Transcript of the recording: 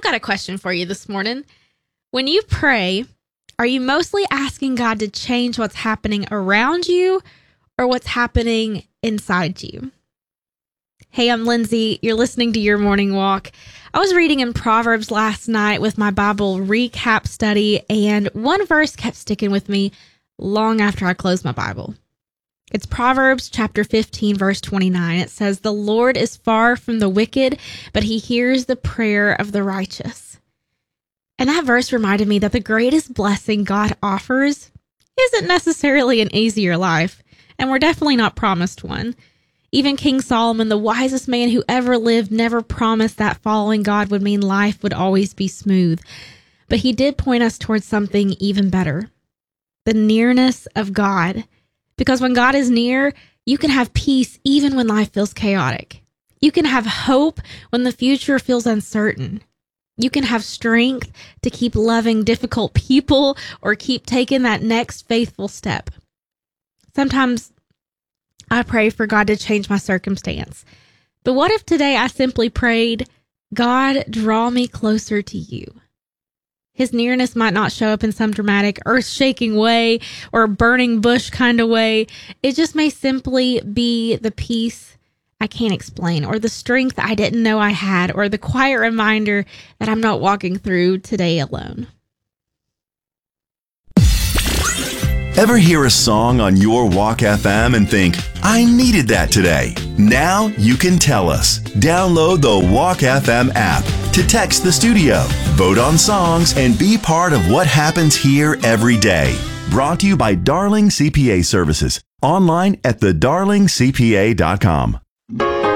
I've got a question for you this morning. When you pray, are you mostly asking God to change what's happening around you or what's happening inside you? Hey, I'm Lindsay. You're listening to Your Morning Walk. I was reading in Proverbs last night with my Bible recap study, and one verse kept sticking with me long after I closed my Bible. It's Proverbs chapter 15, verse 29. It says, "The Lord is far from the wicked, but he hears the prayer of the righteous." And that verse reminded me that the greatest blessing God offers isn't necessarily an easier life, and we're definitely not promised one. Even King Solomon, the wisest man who ever lived, never promised that following God would mean life would always be smooth. But he did point us towards something even better, the nearness of God. Because when God is near, you can have peace even when life feels chaotic. You can have hope when the future feels uncertain. You can have strength to keep loving difficult people or keep taking that next faithful step. Sometimes I pray for God to change my circumstance. But what if today I simply prayed, God, draw me closer to you? His nearness might not show up in some dramatic earth-shaking way or burning bush kind of way. It just may simply be the peace I can't explain, or the strength I didn't know I had, or the quiet reminder that I'm not walking through today alone. Ever hear a song on Your Walk FM and think, I needed that today? Now you can tell us. Download the Walk FM app to text the studio, vote on songs, and be part of what happens here every day. Brought to you by Darling CPA Services. Online at thedarlingcpa.com.